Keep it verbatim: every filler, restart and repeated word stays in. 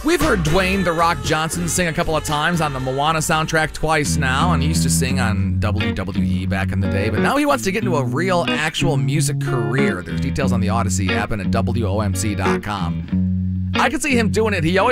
We've heard Dwayne The Rock Johnson sing a couple of times on the Moana soundtrack twice now, and he used to sing on W W E back in the day, but now he wants to get into a real, actual music career. There's details on the Odyssey app and at W O M C dot com. I could see him doing it. He always